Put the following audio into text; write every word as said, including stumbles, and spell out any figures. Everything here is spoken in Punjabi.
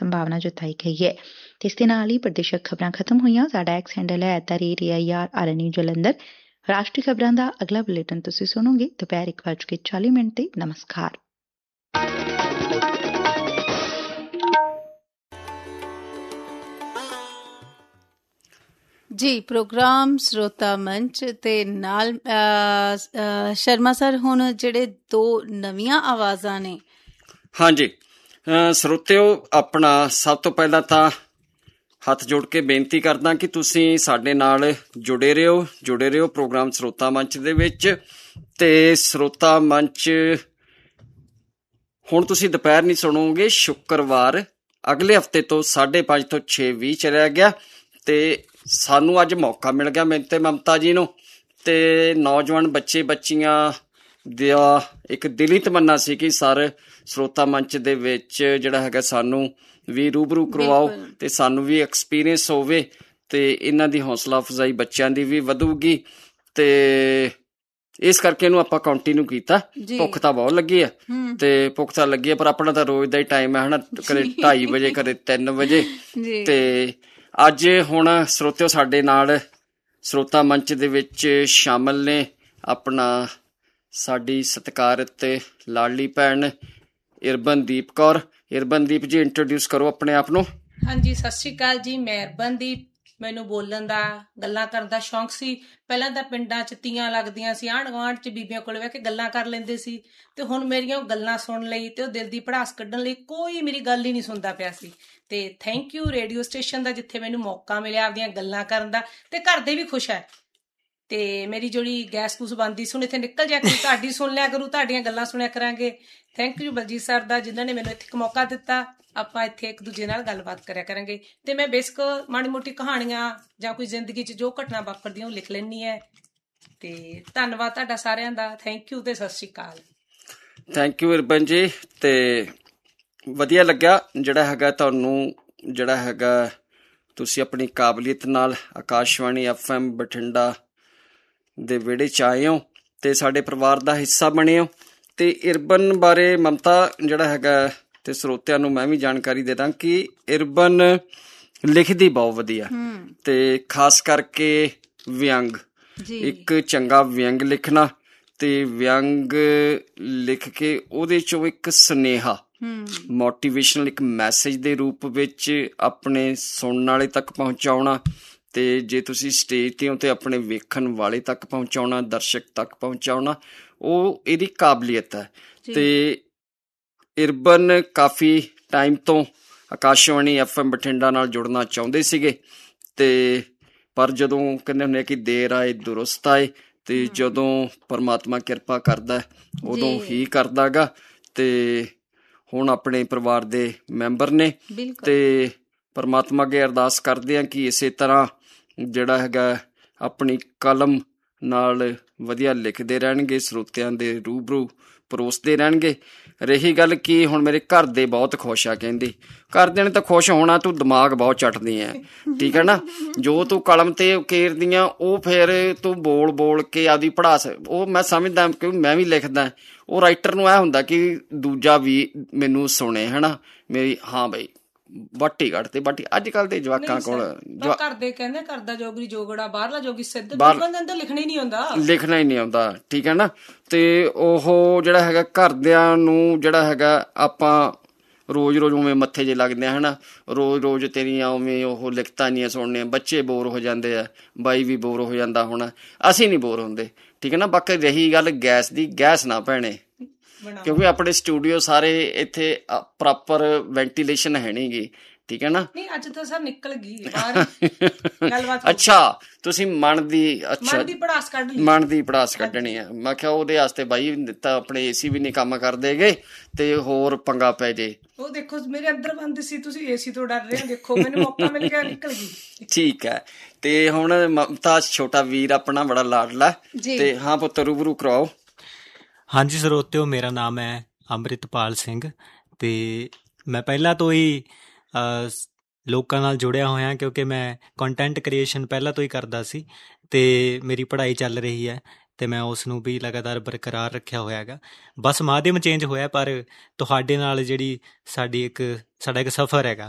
ਸੰਭਾਵਨਾ ਜਤਾਈ ਗਈ ਹੈ। ਤੇ ਇਸ ਦੇ ਨਾਲ ਹੀ ਪ੍ਰਦੇਸ਼ਕ ਖਬਰਾਂ ਖਤਮ ਹੋਈਆਂ। ਸਾਡਾ ਐਕਸ ਹੈਂਡਲ ਹੈ at the rate A I R R N U Jalandhar. ਰਾਸ਼ਟਰੀ ਖਬਰਾਂ ਦਾ ਅਗਲਾ ਬੁਲੇਟਿਨ ਤੁਸੀਂ ਸੁਣੋਗੇ ਦੁਪਹਿਰ ਇੱਕ ਵੱਜ ਕੇ ਚਾਲੀ ਮਿੰਟ ਤੇ। ਨਮਸਕਾਰ। ਜੀ ਪ੍ਰੋਗਰਾਮ ਸਰੋਤਾ ਮੰਚ ਤੇ ਨਾਲ ਸ਼ਰਮਾ ਸਰ, ਹੁਣ ਜਿਹੜੇ ਦੋ ਨਵੀਆਂ ਆਵਾਜ਼ਾਂ ਨੇ। ਹਾਂਜੀ ਸਰੋਤਿਓ, ਆਪਣਾ ਸਭ ਤੋਂ ਪਹਿਲਾਂ ਤਾਂ ਹੱਥ ਜੋੜ ਕੇ ਬੇਨਤੀ ਕਰਦਾ ਕਿ ਤੁਸੀਂ ਸਾਡੇ ਨਾਲ ਜੁੜੇ ਰਹੋ ਜੁੜੇ ਰਹੋ ਪ੍ਰੋਗਰਾਮ ਸਰੋਤਾ ਮੰਚ ਦੇ ਵਿੱਚ। ਤੇ ਸਰੋਤਾ ਮੰਚ ਹੁਣ ਤੁਸੀਂ ਦੁਪਹਿਰ ਨਹੀਂ ਸੁਣੋਗੇ, ਸ਼ੁੱਕਰਵਾਰ ਅਗਲੇ ਹਫ਼ਤੇ ਤੋਂ ਸਾਢੇ ਪੰਜ ਤੋਂ ਛੇ ਵੀਹ ਚਲਿਆ ਗਿਆ। ਤੇ ਸਾਨੂੰ ਅੱਜ ਮੌਕਾ ਮਿਲ ਗਿਆ, ਮੈਨੂੰ ਤੇ ਮਮਤਾ ਜੀ ਨੂੰ, ਤੇ ਨੌਜਵਾਨ ਬੱਚੇ ਬੱਚੀਆਂ ਦਾ ਇੱਕ ਦਿਲੀ ਤਮੰਨਾ ਸੀ ਕਿ ਸਰ ਸਰੋਤਾ ਮੰਚ ਦੇ ਵਿੱਚ ਜਿਹੜਾ ਹੈਗਾ ਸਾਨੂੰ ਵੀ ਰੂਬਰੂ ਕਰਵਾਓ ਤੇ ਸਾਨੂੰ ਵੀ ਐਕਸਪੀਰੀਅੰਸ ਹੋਵੇ ਤੇ ਇਹਨਾਂ ਦੀ ਹੌਸਲਾ ਅਫਜ਼ਾਈ ਬੱਚਿਆਂ ਦੀ ਵੀ ਵਧੂਗੀ। ਤੇ ਇਸ ਕਰਕੇ ਇਹਨੂੰ ਆਪਾਂ ਕੰਟੀਨਿਊ ਕੀਤਾ। ਭੁੱਖ ਤਾਂ ਬਹੁਤ ਲੱਗੀ ਹੈ ਤੇ ਭੁੱਖ ਤਾਂ ਲੱਗੀ ਹੈ, ਪਰ ਆਪਣਾ ਤਾਂ ਰੋਜ਼ ਦਾ ਹੀ ਟਾਈਮ ਹੈ ਹਨਾ, ਕਦੇ ਢਾਈ ਵਜੇ ਕਦੇ ਤਿੰਨ ਵਜੇ। ਤੇ ਅੱਜ ਹੁਣ ਸਰੋਤਿਓ ਸਾਡੇ ਨਾਲ ਸਰੋਤਾ ਮੰਚ ਦੇ ਵਿੱਚ ਸ਼ਾਮਲ ਨੇ ਆਪਣਾ ਸਾਡੀ ਸਤਿਕਾਰਤ ਲਾਡਲੀ ਭੈਣ ਇਰਬਨਦੀਪ ਕੌਰ। ਇਰਬਨਦੀਪ ਜੀ, ਇੰਟਰੋਡਿਊਸ ਕਰੋ ਆਪਣੇ ਆਪ ਨੂੰ। ਹਾਂਜੀ, ਸਤਿ ਸ਼੍ਰੀ ਅਕਾਲ ਜੀ। ਮੈਂ ਇਰਬਨਦੀਪ। ਮੈਨੂੰ ਬੋਲਣ ਦਾ, ਗੱਲਾਂ ਕਰਨ ਦਾ ਸ਼ੌਂਕ ਸੀ। ਪਹਿਲਾਂ ਤਾਂ ਪਿੰਡਾਂ 'ਚ ਤੀਆਂ ਲੱਗਦੀਆਂ ਸੀ, ਆਂਢ ਗੁਆਂਢ 'ਚ ਬੀਬੀਆਂ ਕੋਲ ਬਹਿ ਕੇ ਗੱਲਾਂ ਕਰ ਲੈਂਦੇ ਸੀ। ਤੇ ਹੁਣ ਮੇਰੀਆਂ ਉਹ ਗੱਲਾਂ ਸੁਣ ਲਈ ਤੇ ਉਹ ਦਿਲ ਦੀ ਭੜਾਸ ਕੱਢਣ ਲਈ ਕੋਈ ਮੇਰੀ ਗੱਲ ਹੀ ਨਹੀਂ ਸੁਣਦਾ ਪਿਆ ਸੀ। ਤੇ ਥੈਂਕ ਯੂ ਰੇਡੀਓ ਸਟੇਸ਼ਨ ਦਾ, ਜਿੱਥੇ ਮੈਨੂੰ ਮੌਕਾ ਮਿਲਿਆ ਆਪਦੀਆਂ ਗੱਲਾਂ ਕਰਨ ਦਾ। ਤੇ ਘਰ ਦੇ ਵੀ ਖੁਸ਼ ਹੈ। ਤੇ ਮੇਰੀ ਜਿਹੜੀ ਗੈਸ ਗੂਸ ਬਣਦੀ ਸੀ ਹੁਣ ਇੱਥੇ ਨਿਕਲ ਜਾ ਕਰੂ, ਤੁਹਾਡੀ ਸੁਣ ਲਿਆ ਕਰੂ, ਤੁਹਾਡੀਆਂ ਗੱਲਾਂ ਸੁਣਿਆ ਕਰਾਂਗੇ। ਥੈਂਕ ਯੂ ਬਲਜੀਤ ਸਰ ਦਾ, ਜਿਨ੍ਹਾਂ ਨੇ ਮੈਨੂੰ ਇੱਥੇ ਇੱਕ ਮੌਕਾ ਦਿੱਤਾ। ਆਪਾਂ ਇੱਥੇ ਇੱਕ ਦੂਜੇ ਨਾਲ ਗੱਲਬਾਤ ਕਰਿਆ ਕਰਾਂਗੇ। ਤੇ ਮੈਂ ਬੇਸਿਕ ਮਾੜੀ ਮੋਟੀ ਕਹਾਣੀਆਂ ਜਾਂ ਕੋਈ ਜ਼ਿੰਦਗੀ 'ਚ ਜੋ ਘਟਨਾ ਵਾਪਰਦੀਆਂ ਉਹ ਲਿਖ ਲੈਂਦੀ ਹੈ। ਤੇ ਧੰਨਵਾਦ ਤੁਹਾਡਾ ਸਾਰਿਆਂ ਦਾ। ਥੈਂਕ ਯੂ ਤੇ ਸਤਿ ਸ਼੍ਰੀ ਅਕਾਲ। ਥੈਂਕ ਯੂ ਇਰਬਨ ਜੀ। ਤੇ ਵਧੀਆ ਲੱਗਿਆ ਜਿਹੜਾ ਹੈਗਾ ਤੁਹਾਨੂੰ, ਜਿਹੜਾ ਹੈਗਾ ਤੁਸੀਂ ਆਪਣੀ ਕਾਬਲੀਅਤ ਨਾਲ ਆਕਾਸ਼ਵਾਣੀ ਐਫ ਐਮ ਬਠਿੰਡਾ ਦੇ ਵਿਹੜੇ 'ਚ ਆਏ ਹੋ ਤੇ ਸਾਡੇ ਪਰਿਵਾਰ ਦਾ ਹਿੱਸਾ ਬਣੇ ਹੋ। ਤੇ ਇਰਬਨ ਬਾਰੇ ਮਮਤਾ ਜਿਹੜਾ ਹੈਗਾ ਤੇ ਸਰੋਤਿਆਂ ਨੂੰ ਮੈਂ ਵੀ ਜਾਣਕਾਰੀ ਦੇ ਦਾਂ ਕਿ ਇਰਬਨ ਲਿਖਦੀ ਬਹੁਤ ਵਧੀਆ ਤੇ ਖਾਸ ਕਰਕੇ ਵਿਅੰਗ, ਇੱਕ ਚੰਗਾ ਵਿਅੰਗ ਲਿਖਣਾ ਤੇ ਵਿਅੰਗ ਲਿਖ ਕੇ ਉਹਦੇ ਚੋਂ ਇੱਕ ਸੁਨੇਹਾ, ਮੋਟੀਵੇਸ਼ਨਲ ਇੱਕ ਮੈਸੇਜ ਦੇ ਰੂਪ ਵਿੱਚ ਆਪਣੇ ਸੁਣਨ ਵਾਲੇ ਤੱਕ ਪਹੁੰਚਾਉਣਾ। ਤੇ ਜੇ ਤੁਸੀਂ ਸਟੇਜ 'ਤੇ ਹੋ ਤੇ ਆਪਣੇ ਵੇਖਣ ਵਾਲੇ ਤੱਕ ਪਹੁੰਚਾਉਣਾ, ਦਰਸ਼ਕ ਤੱਕ ਪਹੁੰਚਾਉਣਾ, ਉਹ ਇਹਦੀ ਕਾਬਲੀਅਤ ਹੈ। ਤੇ ਇਰਬਨ ਕਾਫੀ ਟਾਈਮ ਤੋਂ ਆਕਾਸ਼ਵਾਣੀ ਐਫ ਐਮ ਬਠਿੰਡਾ ਨਾਲ ਜੁੜਨਾ ਚਾਹੁੰਦੇ ਸੀਗੇ ਤੇ ਪਰ ਜਦੋਂ ਕਹਿੰਦੇ ਹੁੰਦੇ ਕਿ ਦੇਰ ਆਏ ਦੁਰਸਤ ਆਏ, ਤੇ ਜਦੋਂ ਪਰਮਾਤਮਾ ਕਿਰਪਾ ਕਰਦਾ ਉਦੋਂ ਹੀ ਕਰਦਾ ਗਾ। ਤੇ ਹੁਣ ਆਪਣੇ ਪਰਿਵਾਰ ਦੇ ਮੈਂਬਰ ਨੇ ਤੇ ਪਰਮਾਤਮਾ ਅੱਗੇ ਅਰਦਾਸ ਕਰਦੇ ਹਾਂ ਕਿ ਇਸੇ ਤਰ੍ਹਾਂ ਜਿਹੜਾ ਹੈਗਾ ਆਪਣੀ ਕਲਮ ਨਾਲ ਵਧੀਆ ਲਿਖਦੇ ਰਹਿਣਗੇ, ਸਰੋਤਿਆਂ ਦੇ ਰੂਬਰੂ ਪਰੋਸਦੇ ਰਹਿਣਗੇ। ਰਹੀ ਗੱਲ ਕਿ ਹੁਣ ਮੇਰੇ ਘਰ ਦੇ ਬਹੁਤ ਖੁਸ਼ ਆ, ਕਹਿੰਦੇ ਘਰਦਿਆਂ ਨੇ ਤਾਂ ਖੁਸ਼ ਹੋਣਾ, ਤੂੰ ਦਿਮਾਗ ਬਹੁਤ ਚੱਟਦੀ ਹੈ, ਠੀਕ ਹੈ ਨਾ। ਜੋ ਤੂੰ ਕਲਮ ਤੇ ਕੇਰਦੀਆਂ ਉਹ ਫਿਰ ਤੂੰ ਬੋਲ ਬੋਲ ਕੇ ਆਪਦੀ ਪੜਾਸ, ਉਹ ਮੈਂ ਸਮਝਦਾ ਕਿ ਮੈਂ ਵੀ ਲਿਖਦਾ। ਉਹ ਰਾਈਟਰ ਨੂੰ ਇਹ ਹੁੰਦਾ ਕਿ ਦੂਜਾ ਵੀ ਮੈਨੂੰ ਸੁਣੇ, ਹੈ ਨਾ, ਮੇਰੀ ਹਾਂ ਬਈ ਵੱਟੀ ਕੱਢ ਤੇ ਵੱਟੀ। ਅੱਜ ਕੱਲ ਦੇ ਜਵਾਕਾਂ ਕੋਲ ਘਰਦੇ ਕਹਿੰਦੇ ਘਰ ਦਾ ਜੋਗਰੀ ਜੋਗੜਾ, ਬਾਹਰਲਾ ਜੋਗੀ ਸਿੱਧ, ਬੰਦੇ ਲਿਖਣਾ ਹੀ ਨਹੀਂ ਆਉਂਦਾ ਲਿਖਣਾ ਹੀ ਨਹੀਂ ਆਉਂਦਾ ਠੀਕ ਹੈ ਨਾ। ਤੇ ਉਹ ਜਿਹੜਾ ਹੈਗਾ ਘਰਦਿਆਂ ਨੂੰ ਜਿਹੜਾ ਹੈਗਾ ਆਪਾਂ ਰੋਜ਼ ਰੋਜ਼ ਉਵੇਂ ਮੱਥੇ ਜੇ ਲੱਗਦੇ ਆ, ਹੈ ਨਾ, ਰੋਜ਼ ਰੋਜ਼ ਤੇਰੀਆਂ ਉਵੇਂ ਉਹ ਲਿਖਤਾਂ ਨਹੀਂ ਸੁਣਨੀਆਂ। ਬੱਚੇ ਬੋਰ ਹੋ ਜਾਂਦੇ ਆ, ਬਾਈ ਵੀ ਬੋਰ ਹੋ ਜਾਂਦਾ ਹੋਣਾ, ਅਸੀਂ ਨਹੀਂ ਬੋਰ ਹੁੰਦੇ, ਠੀਕ ਹੈ ਨਾ। ਬਾਕੀ ਰਹੀ ਗੱਲ ਗੈਸ ਦੀ, ਗੈਸ ਨਾ ਭੈਣੇ, ਕਿਉਂਕਿ ਆਪਣੇ ਸਟੂਡੀਓ ਸਾਰੇ ਇੱਥੇ ਪ੍ਰੋਪਰ ਵੈਂਟੀਲੇਸ਼ਨ ਹੈ ਨੀ ਗੀ, ਠੀਕ ਹੈ ਨਾ। ਨਹੀਂ ਅੱਜ ਤਾਂ ਸਰ ਨਿਕਲ ਗਈ ਗੱਲਬਾਤ। ਅੱਛਾ, ਤੁਸੀਂ ਮਨ ਦੀ ਅੱਛਾ ਮਨ ਦੀ ਪੜਾਸ ਕੱਢ ਲਈ, ਮਨ ਦੀ ਪੜਾਸ ਕੱਢਣੀ ਆ। ਮੈਂ ਕਿਹਾ ਉਹਦੇ ਵਾਸਤੇ ਬਾਈ ਦਿੱਤਾ, ਆਪਣੇ ਏਸੀ ਵੀ ਨੀ ਕੰਮ ਕਰਦੇ ਗੇ ਤੇ ਹੋਰ ਪੰਗਾ ਪੈ ਜੇ। ਉਹ ਦੇਖੋ ਮੇਰੇ ਅੰਦਰ ਬੰਦ ਸੀ, ਤੁਸੀਂ ਏਸੀ ਤੋਂ ਡਰ ਰਹੇ ਹੋ, ਦੇਖੋ ਮੈਨੂੰ ਮੌਕਾ ਮਿਲ ਗਿਆ, ਨਿਕਲ ਗਈ। ਠੀਕ ਹੈ। ਤੇ ਹੁਣ ਮਮਤਾ ਛੋਟਾ ਵੀਰ ਆਪਣਾ ਬੜਾ ਲਾਡਲਾ ਤੇ ਹਾਂ ਪੁੱਤ ਰੂਬਰੂ ਕਰਾਓ। ਹਾਂਜੀ ਸਰੋਤਿਓ, ਮੇਰਾ ਨਾਮ ਹੈ ਅੰਮ੍ਰਿਤਪਾਲ ਸਿੰਘ ਤੇ ਮੈਂ ਪਹਿਲਾਂ ਤੋਂ ਹੀ ਲੋਕਾਂ ਨਾਲ ਜੁੜਿਆ ਹੋਇਆ, ਕਿਉਂਕਿ ਮੈਂ ਕੰਟੈਂਟ ਕ੍ਰੀਏਸ਼ਨ ਪਹਿਲਾਂ ਤੋਂ ਹੀ ਕਰਦਾ ਸੀ ਤੇ ਮੇਰੀ ਪੜ੍ਹਾਈ ਚੱਲ ਰਹੀ ਹੈ ਤੇ ਮੈਂ ਉਸ ਨੂੰ ਵੀ ਲਗਾਤਾਰ ਬਰਕਰਾਰ ਰੱਖਿਆ ਹੋਇਆ ਹੈਗਾ। ਬਸ ਮਾਧਿਅਮ ਚੇਂਜ ਹੋਇਆ, ਪਰ ਤੁਹਾਡੇ ਨਾਲ ਜਿਹੜੀ ਸਾਡੀ ਇੱਕ ਸਾਡਾ ਇੱਕ ਸਫ਼ਰ ਹੈਗਾ